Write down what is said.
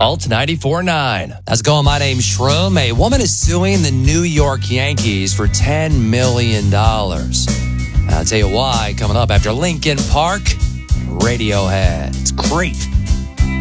Alt 94.9. How's it going? My name's Shroom. A woman is suing the New York Yankees for $10 million. I'll tell you why coming up after Linkin Park, Radiohead. It's great.